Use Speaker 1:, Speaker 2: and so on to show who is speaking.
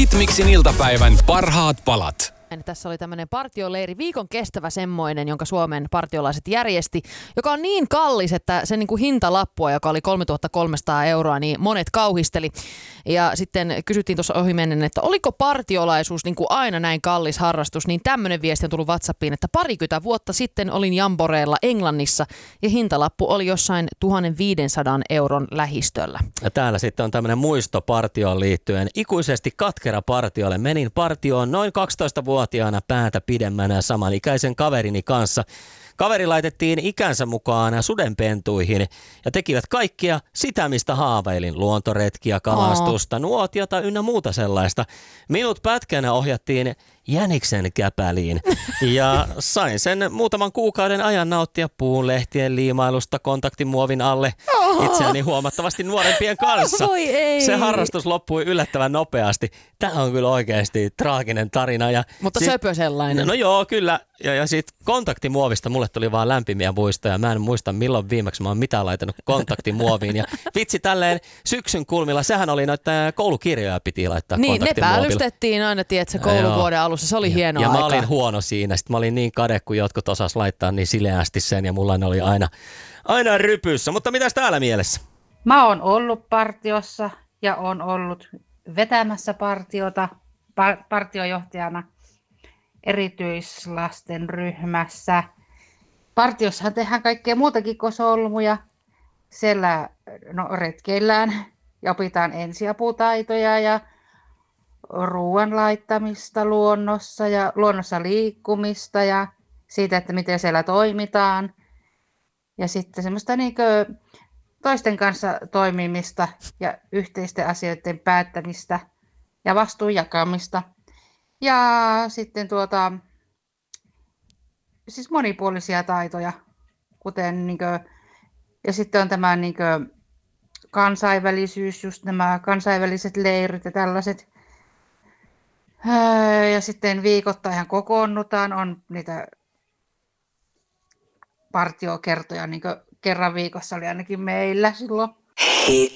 Speaker 1: Hitmixin iltapäivän parhaat palat.
Speaker 2: Tässä oli tämmöinen partioleiri, viikon kestävä semmoinen, jonka Suomen partiolaiset järjesti, joka on niin kallis, että sen niin kuin hintalappua, joka oli 3300 €, niin monet kauhisteli. Ja sitten kysyttiin tuossa ohimennen, että oliko partiolaisuus niin kuin aina näin kallis harrastus, niin tämmöinen viesti on tullut WhatsAppiin, että 20 vuotta sitten olin jamboreella Englannissa ja hintalappu oli jossain 1500 € lähistöllä.
Speaker 3: Ja täällä sitten on tämmöinen muisto partioon liittyen. Ikuisesti katkera partiolle. Menin partioon noin 12-vuotiaana päätä pidemmänä samanikäisen kaverini kanssa. Kaveri laitettiin ikänsä mukaan sudenpentuihin ja tekivät kaikkia sitä, mistä haaveilin. Luontoretkiä, kalastusta, nuotiota ynnä muuta sellaista. Minut pätkänä ohjattiin jäniksen käpäliin ja sain sen muutaman kuukauden ajan nauttia puunlehtien liimailusta kontaktimuovin alle itseäni huomattavasti nuorempien kanssa.
Speaker 2: Voi ei.
Speaker 3: Se harrastus loppui yllättävän nopeasti. Tämä on kyllä oikeasti traaginen tarina.
Speaker 2: Mutta söpö sellainen.
Speaker 3: No joo, kyllä. Ja sitten kontaktimuovista mulle tuli vaan lämpimiä muistoja. Mä en muista milloin viimeksi mä oon mitään laitanut kontaktimuoviin. Ja vitsi tälleen syksyn kulmilla, sehän oli noita koulukirjoja piti laittaa
Speaker 2: niin,
Speaker 3: kontaktimuovilla.
Speaker 2: Ne päällystettiin aina, tiedätkö, kouluvuoden alussa. Se oli hienoa
Speaker 3: ja
Speaker 2: aikaa.
Speaker 3: Mä olin huono siinä. Sitten mä olin niin kade, kun jotkut osas laittaa niin sileästi sen ja mulla ne oli aina rypyssä. Mutta mitäs täällä mielessä?
Speaker 4: Mä oon ollut partiossa ja oon ollut vetämässä partiota partiojohtajana erityislasten ryhmässä. Partiossahan tehdään kaikkea muutakin kuin solmuja. Siellä retkeillään ja opitaan ensiaputaitoja ja ruoan laittamista luonnossa ja luonnossa liikkumista ja siitä, että miten siellä toimitaan. Ja sitten semmoista toisten kanssa toimimista ja yhteisten asioiden päättämistä ja vastuun jakamista. Ja sitten siis monipuolisia taitoja, kuten ja sitten on tämä kansainvälisyys, just nämä kansainväliset leirit ja tällaiset. Ja sitten viikoittain kokoonnutaan, on niitä partiokertoja, kerran viikossa oli ainakin meillä silloin.
Speaker 5: Hit